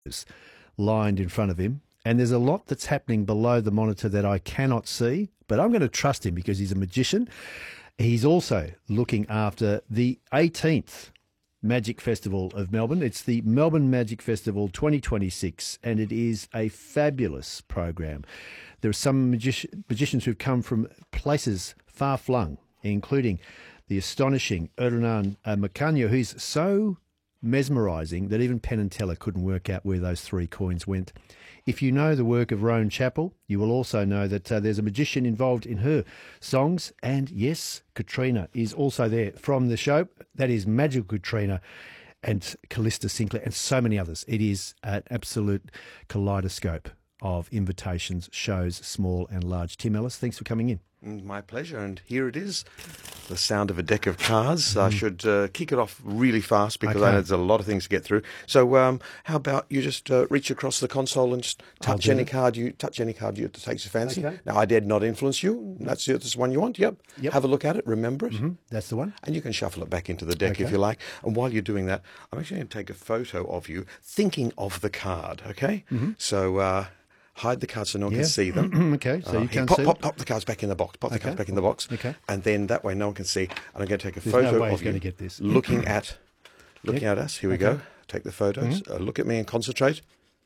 lined in front of him. And there's a lot that's happening below the monitor that I cannot see, but I'm going to trust him because he's a magician. He's also looking after the 18th Magic Festival of Melbourne. It's the Melbourne Magic Festival 2026, and it is a fabulous program. There are some magicians who've come from places far-flung, including the astonishing Erdogan Macanio, who's so mesmerising that even Penn and Teller couldn't work out where those 3 coins went. If you know the work of Roan Chappell, you will also know that there's a magician involved in her songs. And yes, Katrina is also there from the show. That is Magical Katrina and Callista Sinclair and so many others. It is an absolute kaleidoscope of invitations, shows, small and large. Tim Ellis, thanks for coming in. My pleasure. And here it is, the sound of a deck of cards. I should kick it off really fast because I know there's a lot of things to get through. So how about you just reach across the console and just touch any card you takes your fancy. Okay. Now, I did not influence you. That's the one you want? Yep. Have a look at it. Remember it. That's the one. And you can shuffle it back into the deck if you like. And while you're doing that, I'm actually going to take a photo of you thinking of the card, okay? So hide the cards so no one can see them. Okay, so you can't see pop the cards back in the box. Pop the cards back in the box. Okay. And then that way no one can see. And I'm going to take a There's photo no way of he's you going to get this. looking at us. Here we go. Take the photos. Look at me and concentrate.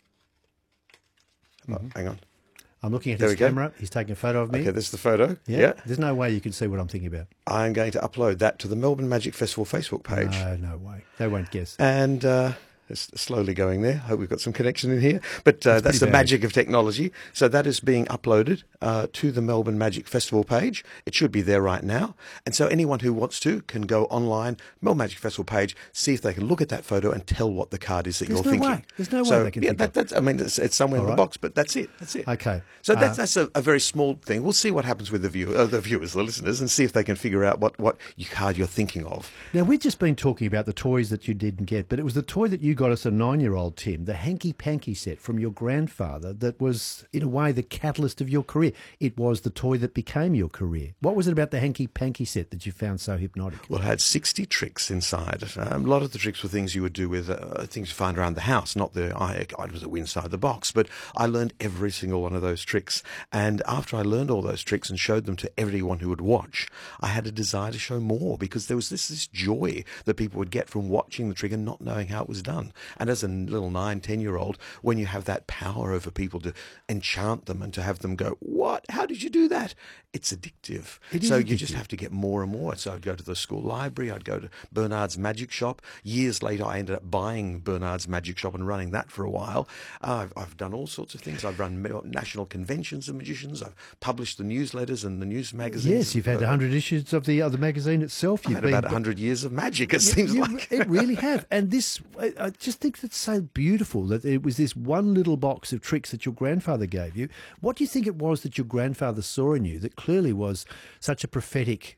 Oh, hang on. I'm looking at There his we go. camera. He's taking a photo of me. Okay, this is the photo. Yeah. Yeah. There's no way you can see what I'm thinking about. I'm going to upload that to the Melbourne Magic Festival Facebook page. No way. They won't guess. And it's slowly going there. Hope we've got some connection in here. But that's the bad. magic of technology. So that is being uploaded to the Melbourne Magic Festival page. It should be there right now. And so anyone who wants to can go online, Melbourne Magic Festival page, see if they can look at that photo and tell what the card is that you're thinking. There's no way So, they can yeah, think of. that's, I mean, it's somewhere in the box, but that's it. That's it. Okay. So that's a very small thing. We'll see what happens with the viewers, the listeners, and see if they can figure out what card you're thinking of. Now, we've just been talking about the toys that you didn't get, but it was the toy that you got as a 9-year-old, Tim, the Hanky Panky set from your grandfather that was, in a way, the catalyst of your career. It was the toy that became your career. What was it about the Hanky Panky set that you found so hypnotic? Well, it had 60 tricks inside. A lot of the tricks were things you would do with things you find around the house, not the items that were inside the box. But I learned every single one of those tricks. And after I learned all those tricks and showed them to everyone who would watch, I had a desire to show more because there was this joy that people would get from watching the trick and not knowing how it was done. And as a little 9, 10-year-old, when you have that power over people to enchant them and to have them go, what? How did you do that? It's addictive. So you just have to get more and more. So I'd go to the school library. I'd go to Bernard's Magic Shop. Years later, I ended up buying Bernard's Magic Shop and running that for a while. I've done all sorts of things. I've run national conventions of magicians. I've published the newsletters and the news magazines. Yes, you've had 100 issues of the magazine itself. You've had about 100 years of magic, it seems like. It really have. And this, I just think that's so beautiful that it was this one little box of tricks that your grandfather gave you. What do you think it was that your grandfather saw in you that clearly was such a prophetic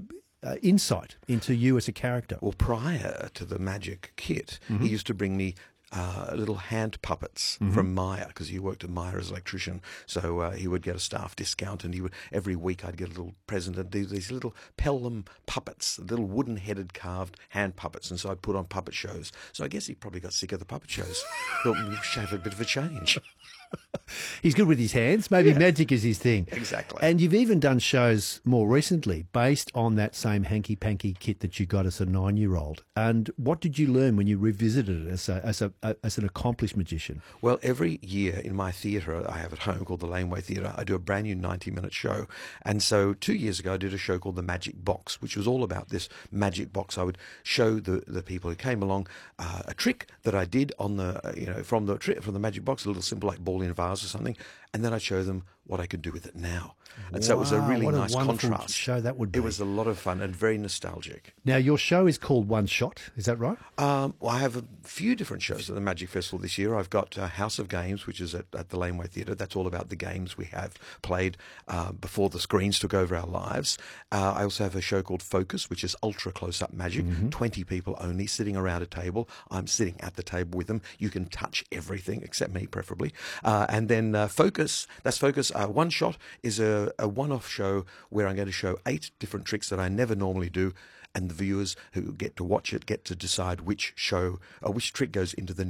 insight into you as a character? Well, prior to the magic kit, he used to bring me little hand puppets from Myer, because he worked at Myer as an electrician. So he would get a staff discount, and every week I'd get a little present and do these little Pelham puppets, little wooden-headed carved hand puppets. And so I'd put on puppet shows. So I guess he probably got sick of the puppet shows. Thought we should have a bit of a change. He's good with his hands. Maybe magic is his thing. Exactly. And you've even done shows more recently based on that same Hanky Panky kit that you got as a 9-year-old. And what did you learn when you revisited it as an accomplished magician? Well, every year in my theatre I have at home called the Laneway Theatre, I do a brand new 90-minute show. And so 2 years ago I did a show called The Magic Box, which was all about this magic box. I would show the people who came along a trick that I did on from the magic box, a little simple like ball in a vase or something, and then I'd show them what I could do with it now. And so it was a really what nice a wonderful contrast. show that would be. It was a lot of fun and very nostalgic. Now, your show is called One Shot, is that right? Well, I have a few different shows at the Magic Festival this year. I've got House of Games, which is at the Laneway Theatre. That's all about the games we have played before the screens took over our lives. I also have a show called Focus, which is ultra close-up magic, 20 people only sitting around a table. I'm sitting at the table with them. You can touch everything, except me, preferably. And then Focus, that's Focus. One Shot is a one-off show where I'm going to show 8 different tricks that I never normally do, and the viewers who get to watch it get to decide which trick goes into the new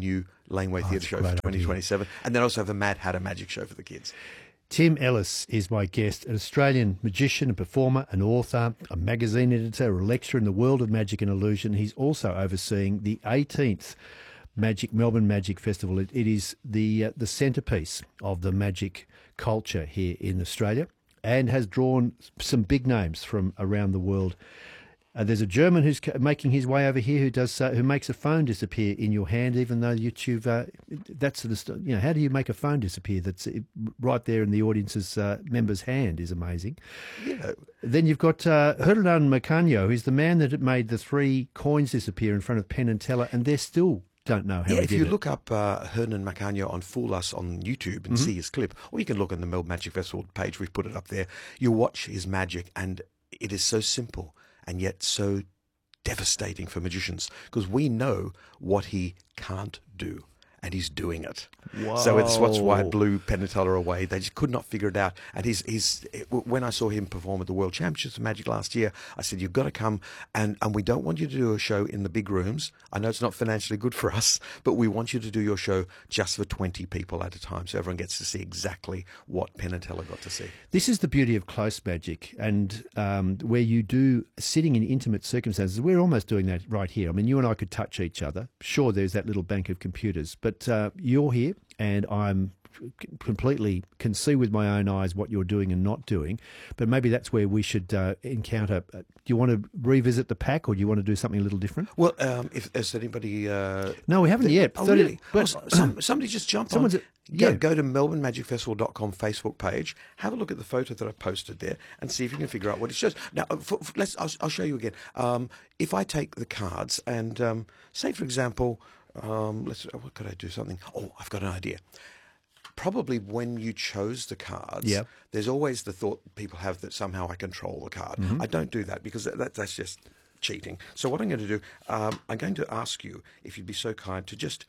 Laneway Theatre that's a Show for great idea. 2027. And then also have a Mad Hatter Magic Show for the kids. Tim Ellis is my guest, an Australian magician, a performer, an author, a magazine editor, a lecturer in the world of magic and illusion. He's also overseeing the 18th Melbourne Magic Festival. It is the centrepiece of the magic culture here in Australia and has drawn some big names from around the world. There's a German who's making his way over here who makes a phone disappear in your hand, even though that's how do you make a phone disappear that's right there in the audience's member's hand is amazing. Yeah. Then you've got Hernan Macanio, who's the man that made the 3 coins disappear in front of Penn and Teller, and they still don't know how he did it. If you look up Hernan Macanio on Fool Us on YouTube and see his clip, or you can look on the Melbourne Magic Festival page, we've put it up there, you watch his magic, and it is so simple and yet so devastating for magicians, because we know what he can't do, and he's doing it. Wow. So that's why it blew Penn and Teller away. They just could not figure it out. And when I saw him perform at the World Championships of Magic last year, I said, you've got to come, and we don't want you to do a show in the big rooms. I know it's not financially good for us, but we want you to do your show just for 20 people at a time, so everyone gets to see exactly what Penn and Teller got to see. This is the beauty of close magic, and where you do, sitting in intimate circumstances, we're almost doing that right here. I mean, you and I could touch each other. Sure, there's that little bank of computers, but you're here, and I'm completely can see with my own eyes what you're doing and not doing. But maybe that's where we should encounter. Do you want to revisit the pack, or do you want to do something a little different? Well, if there's anybody... no, we haven't yet. Oh, really? But somebody just jump someone's on. yeah. Go to melbournemagicfestival.com Facebook page, have a look at the photo that I posted there, and see if you can figure out what it shows. Now, I'll show you again. If I take the cards and say, for example, what could I do something? Oh, I've got an idea. Probably when you chose the cards, Yep. there's always the thought people have that somehow I control the card. I don't do that, because that's just cheating. So what I'm going to do, I'm going to ask you, if you'd be so kind, to just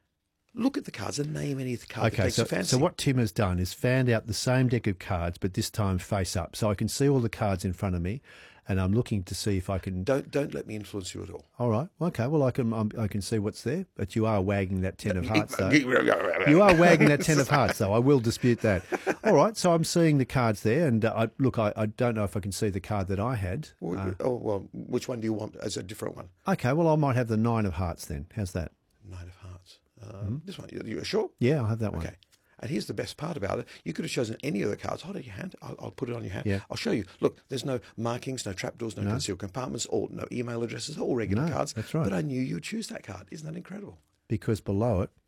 look at the cards and name any of the cards that takes your fancy. So what Tim has done is found out the same deck of cards, but this time face up. So I can see all the cards in front of me, and I'm looking to see if I can... Don't let me influence you at all. All right. Okay. Well, I can see what's there, but you are wagging that 10 of hearts, though. You are wagging that 10 of hearts, though. I will dispute that. All right. So I'm seeing the cards there, and I don't know if I can see the card that I had. Well, which one do you want as a different one? Okay. Well, I might have the 9 of hearts then. How's that? 9 of hearts. This one. You sure? Yeah, I'll have that one. Okay. And here's the best part about it. You could have chosen any of the cards. Hold it in your hand. I'll put it on your hand. Yeah. I'll show you. Look, there's no markings, no trapdoors, no concealed compartments, no email addresses, all regular cards. That's right. But I knew you'd choose that card. Isn't that incredible? Because below it,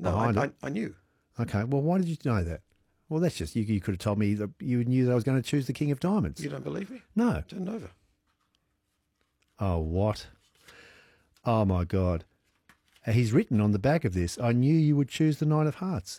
I knew. Okay. Well, why did you know that? Well, that's just, you could have told me that you knew that I was going to choose the King of Diamonds. You don't believe me? No. Turn over. Oh, what? Oh, my God. He's written on the back of this, I knew you would choose the 9 of hearts.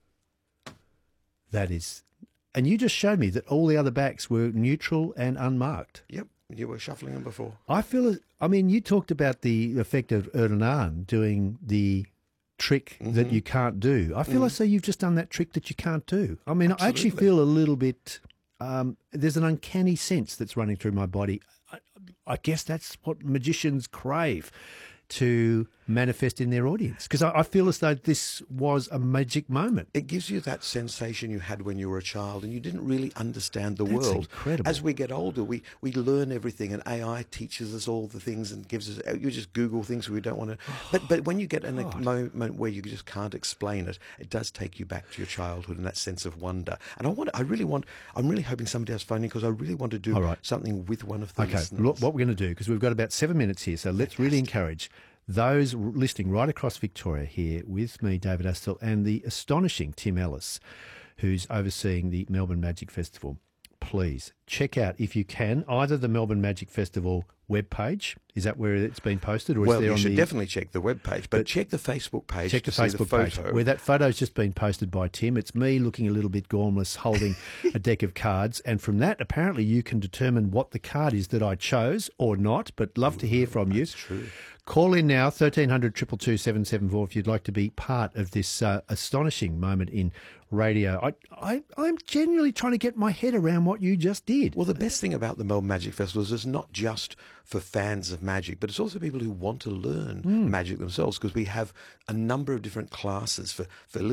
That is... And you just showed me that all the other backs were neutral and unmarked. Yep. You were shuffling them before. I feel... I mean, you talked about the effect of Hernan doing the trick that you can't do. I feel as though you've just done that trick that you can't do. I mean, I actually feel a little bit... there's an uncanny sense that's running through my body. I guess that's what magicians crave, to manifest in their audience, because I feel as though this was a magic moment. It gives you that sensation you had when you were a child and you didn't really understand the world. Incredible. As we get older, we learn everything, and AI teaches us all the things and gives us... You just Google things we don't want to... But when you get in a moment where you just can't explain it, it does take you back to your childhood and that sense of wonder. And I'm really hoping somebody else phoning, because I really want to do something with one of the listeners. Look, what we're going to do, because we've got about 7 minutes here, so let's really encourage those listening right across Victoria here with me, David Astle, and the astonishing Tim Ellis, who's overseeing the Melbourne Magic Festival. Please check out, if you can, either the Melbourne Magic Festival webpage. Is that where it's been posted? Or well, is there you on should definitely check the webpage, but check the Facebook page. Check the Facebook page, where that photo's just been posted by Tim. It's me looking a little bit gormless, holding a deck of cards, and from that, apparently, you can determine what the card is that I chose or not. But love to hear from you. True. Call in now, 1300 222 774 if you'd like to be part of this astonishing moment in radio. I'm genuinely trying to get my head around what you just did. Well, the best thing about the Melbourne Magic Festival is it's not just for fans of magic, but it's also people who want to learn magic themselves, because we have a number of different classes for little